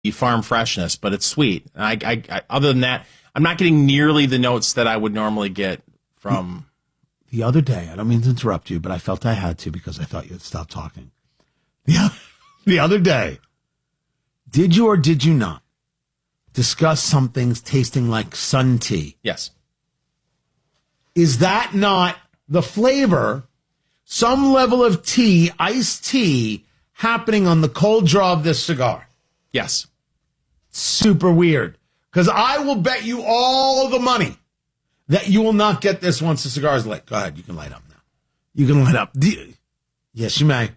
farm freshness, but it's sweet. Other than that, I'm not getting nearly the notes that I would normally get from. The other day, I don't mean to interrupt you, but I felt I had to because I thought you'd stop talking. The other day, did you or did you not discuss some things tasting like sun tea? Yes. Is that not the flavor, some level of tea, iced tea, happening on the cold draw of this cigar? Yes. Super weird. Because I will bet you all the money that you will not get this once the cigar is lit. Go ahead. You can light up now. You can light up. Yes, you may.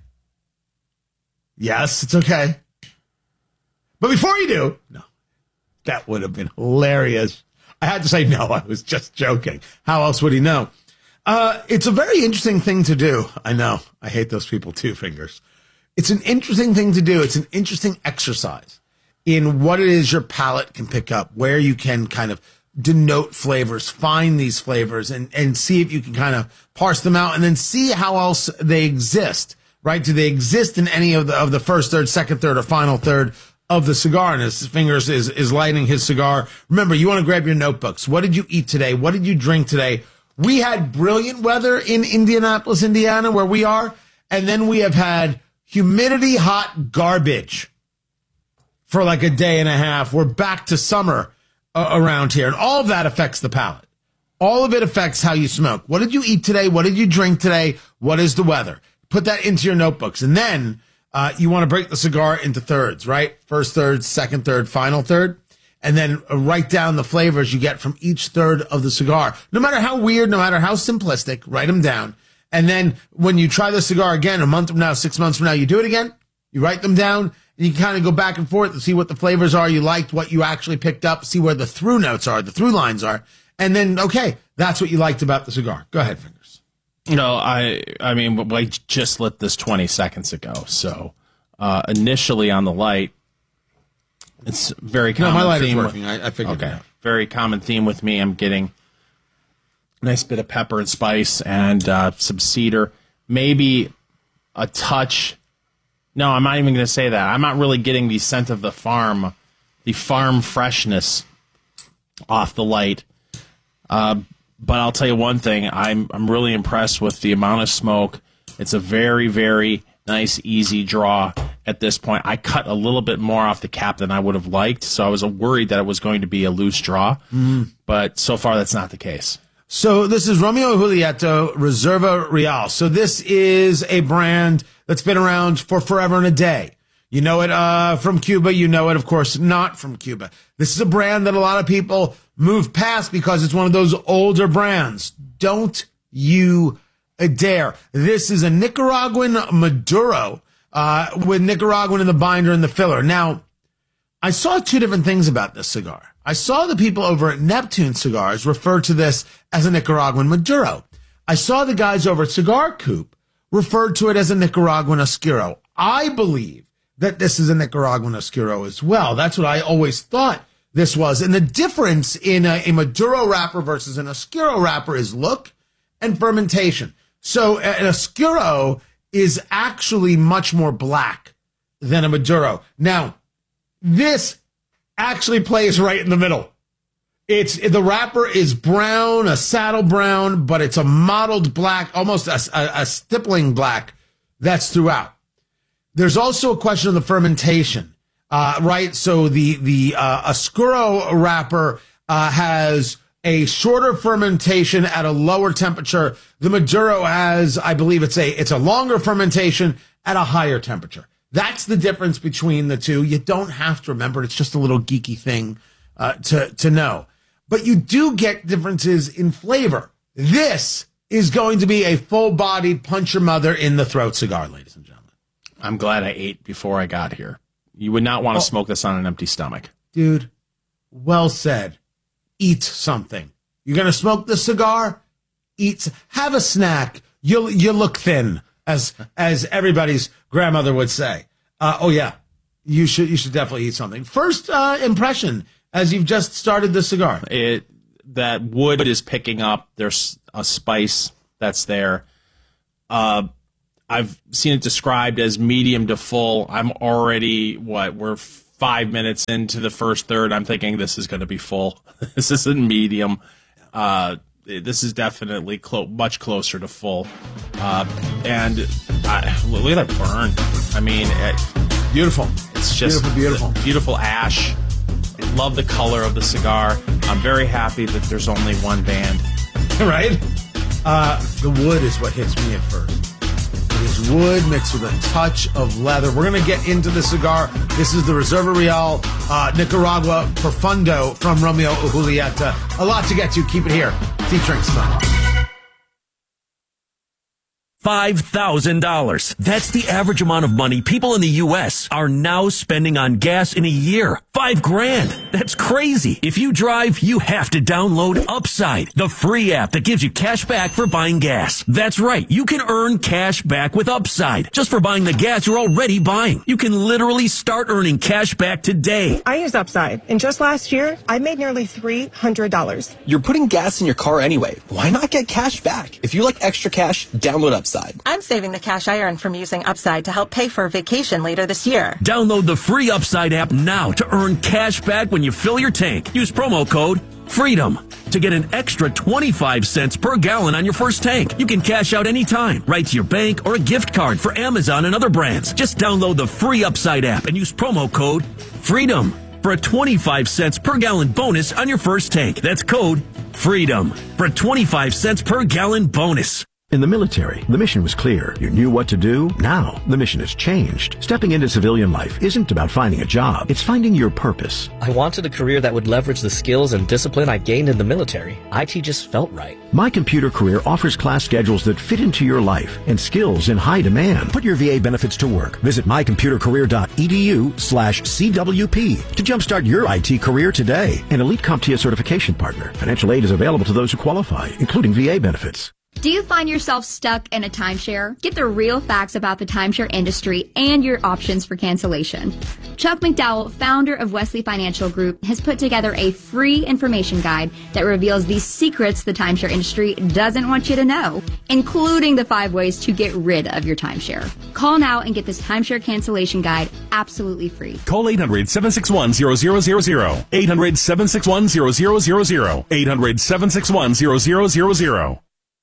Yes, it's okay. But before you do, no, that would have been hilarious. I had to say no. I was just joking. How else would he know? It's a very interesting thing to do. I know. I hate those people too, Fingers. It's an interesting thing to do. It's an interesting exercise in what it is your palate can pick up, where you can kind of denote flavors, find these flavors, and see if you can kind of parse them out, and then see how else they exist, right? Do they exist in any of the first third, second third, or final third of the cigar? And his Fingers is lighting his cigar. Remember, you want to grab your notebooks. What did you eat today? What did you drink today? We had brilliant weather in Indianapolis, Indiana, where we are, and then we have had humidity, hot garbage for like a day and a half. We're back to summer around here, and all of that affects the palate. All of it affects how you smoke. What did you eat today? What did you drink today? What is the weather? Put that into your notebooks, and then you want to break the cigar into thirds, right? First third, second third, final third, and then write down the flavors you get from each third of the cigar. No matter how weird, no matter how simplistic, write them down. And then when you try the cigar again, a month from now, 6 months from now, you do it again, you write them down, and you kind of go back and forth and see what the flavors are you liked, what you actually picked up, see where the through notes are, the through lines are. And then, okay, that's what you liked about the cigar. Go ahead, Fingers. I mean, I just lit this 20 seconds ago. So initially on the light, it's very common. No, my light theme is working. I figured it out. Very common theme with me. I'm getting a nice bit of pepper and spice and some cedar. Maybe a touch. No, I'm not even going to say that. I'm not really getting the scent of the farm freshness off the light. But I'll tell you one thing. I'm really impressed with the amount of smoke. It's a very, very nice, easy draw at this point. I cut a little bit more off the cap than I would have liked, so I was worried that it was going to be a loose draw. But so far, that's not the case. So this is Romeo Julieto Reserva Real. So this is a brand that's been around for forever and a day. You know it from Cuba. You know it, of course, not from Cuba. This is a brand that a lot of people move past because it's one of those older brands. Don't you dare. This is a Nicaraguan Maduro with Nicaraguan in the binder and the filler. Now, I saw two different things about this cigar. I saw the people over at Neptune Cigars refer to this as a Nicaraguan Maduro. I saw the guys over at Cigar Coop refer to it as a Nicaraguan Oscuro. I believe that this is a Nicaraguan Oscuro as well. That's what I always thought this was. And the difference in a Maduro wrapper versus an Oscuro wrapper is look and fermentation. So an Oscuro is actually much more black than a Maduro. Now, this actually plays right in the middle. The wrapper is brown, a saddle brown, but it's a mottled black, almost a stippling black that's throughout. There's also a question of the fermentation, right? So the Oscuro wrapper has a shorter fermentation at a lower temperature. The Maduro has, I believe it's a longer fermentation at a higher temperature. That's the difference between the two. You don't have to remember it. It's just a little geeky thing to know. But you do get differences in flavor. This is going to be a full-bodied punch your mother in the throat cigar, ladies and gentlemen. I'm glad I ate before I got here. You would not want to smoke this on an empty stomach. Dude, well said. Eat something. You're going to smoke the cigar? Have a snack. You look thin, as everybody's grandmother would say. Oh yeah, you should definitely eat something. First impression as you've just started the cigar. That wood is picking up. There's a spice that's there. I've seen it described as medium to full. I'm already we're 5 minutes into the first third, I'm thinking this is going to be full. This isn't medium. This is definitely much closer to full. And look at that burn. I mean, Beautiful. it's just Beautiful. beautiful ash. Love the color of the cigar. I'm very happy that there's only one band. Right? The wood is what hits me at first. It is wood mixed with a touch of leather. We're going to get into the cigar. This is the Reserva Real Nicaragua Profundo from Romeo y Julieta. A lot to get to. Keep it here. Deep Drink Smell. $5,000. That's the average amount of money people in the U.S. are now spending on gas in a year. $5,000. That's crazy. If you drive, you have to download Upside, the free app that gives you cash back for buying gas. That's right. You can earn cash back with Upside just for buying the gas you're already buying. You can literally start earning cash back today. I use Upside, and just last year, I made nearly $300. You're putting gas in your car anyway. Why not get cash back? If you like extra cash, download Upside. I'm saving the cash I earned from using Upside to help pay for a vacation later this year. Download the free Upside app now to earn cash back when you fill your tank. Use promo code FREEDOM to get an extra 25 cents per gallon on your first tank. You can cash out anytime, right to your bank or a gift card for Amazon and other brands. Just download the free Upside app and use promo code FREEDOM for a 25 cents per gallon bonus on your first tank. That's code FREEDOM for a 25 cents per gallon bonus. In the military, the mission was clear. You knew what to do. Now, the mission has changed. Stepping into civilian life isn't about finding a job. It's finding your purpose. I wanted a career that would leverage the skills and discipline I gained in the military. IT just felt right. My Computer Career offers class schedules that fit into your life and skills in high demand. Put your VA benefits to work. Visit mycomputercareer.edu/CWP to jumpstart your IT career today. An Elite CompTIA certification partner. Financial aid is available to those who qualify, including VA benefits. Do you find yourself stuck in a timeshare? Get the real facts about the timeshare industry and your options for cancellation. Chuck McDowell, founder of Wesley Financial Group, has put together a free information guide that reveals the secrets the timeshare industry doesn't want you to know, including the 5 ways to get rid of your timeshare. Call now and get this timeshare cancellation guide absolutely free. Call 800-761-0000. 800-761-0000. 800-761-0000.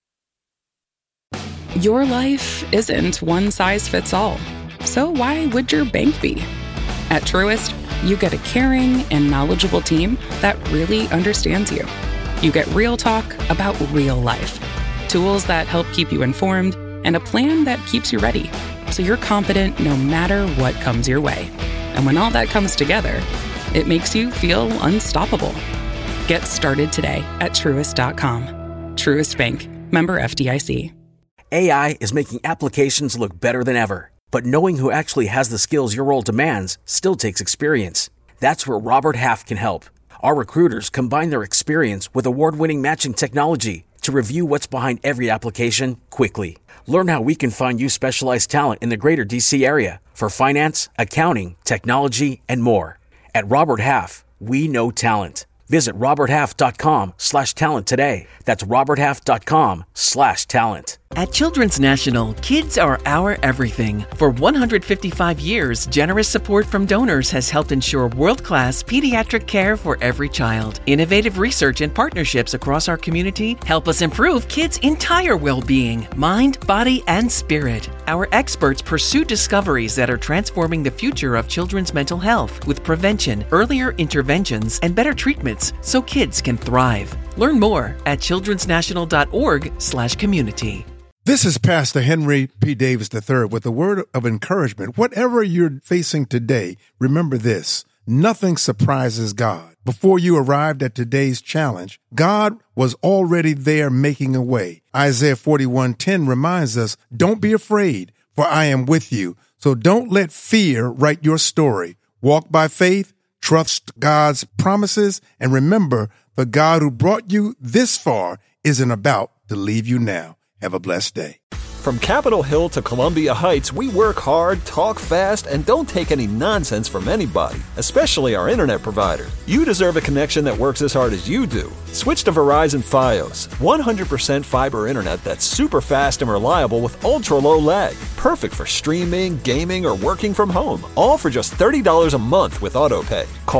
Your life isn't one size fits all. So why would your bank be? At Truist, you get a caring and knowledgeable team that really understands you. You get real talk about real life, tools that help keep you informed, and a plan that keeps you ready, so you're confident no matter what comes your way. And when all that comes together, it makes you feel unstoppable. Get started today at Truist.com. Truist Bank. Member FDIC. AI is making applications look better than ever. But knowing who actually has the skills your role demands still takes experience. That's where Robert Half can help. Our recruiters combine their experience with award-winning matching technology to review what's behind every application quickly. Learn how we can find you specialized talent in the greater D.C. area for finance, accounting, technology, and more. At Robert Half, we know talent. Visit roberthalf.com/talent today. That's roberthalf.com/talent. At Children's National, kids are our everything. For 155 years, generous support from donors has helped ensure world-class pediatric care for every child. Innovative research and partnerships across our community help us improve kids' entire well-being, mind, body, and spirit. Our experts pursue discoveries that are transforming the future of children's mental health with prevention, earlier interventions, and better treatments so kids can thrive. Learn more at childrensnational.org/community. This is Pastor Henry P. Davis III with a word of encouragement. Whatever you're facing today, remember this: nothing surprises God. Before you arrived at today's challenge, God was already there making a way. Isaiah 41:10 reminds us, don't be afraid, for I am with you. So don't let fear write your story. Walk by faith, trust God's promises, and remember, the God who brought you this far isn't about to leave you now. Have a blessed day. From Capitol Hill to Columbia Heights, we work hard, talk fast, and don't take any nonsense from anybody, especially our internet provider. You deserve a connection that works as hard as you do. Switch to Verizon Fios, 100% fiber internet that's super fast and reliable with ultra-low lag. Perfect for streaming, gaming, or working from home. All for just $30 a month with AutoPay. Call